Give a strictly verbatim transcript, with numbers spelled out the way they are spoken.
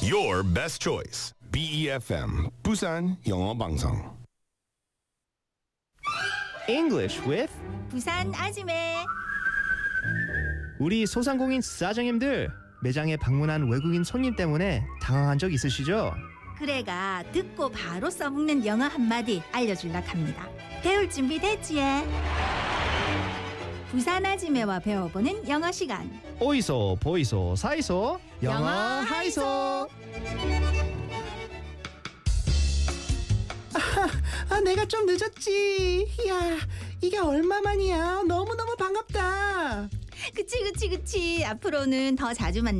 Your best choice. B E F M 부산 영어 방송. English with 부산 아지매. 우리 소상공인 사장님들 매장에 방문한 외국인 손님 때문에 당황한 적 있으시죠? 그래가 듣고 바로 써먹는 영어 한마디 알려줄라 합니다. 배울 준비 됐지에? 부산 아지매와 배워보는 영어 시간. 오이소 보이소 사이소 영어 하이소. 아, 내가 좀 늦었지. 이야, 이게 얼마만이야. 너무너무 반갑다. 그치 그치 그치. 앞으로는 더 자주 만나.